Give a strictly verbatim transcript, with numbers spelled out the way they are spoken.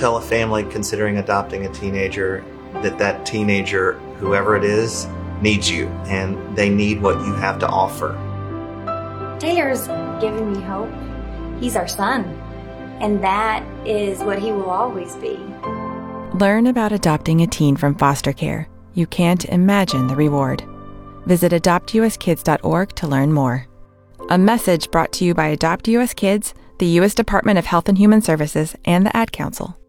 tell a family considering adopting a teenager that that teenager, whoever it is, needs you, and they need what you have to offer. Taylor's given me hope. He's our son, and that is what he will always be. Learn about adopting a teen from foster care. You can't imagine the reward. Visit adopt u s kids dot org to learn more. A message brought to you by Adopt U S Kids, the U S Department of Health and Human Services, and the Ad Council.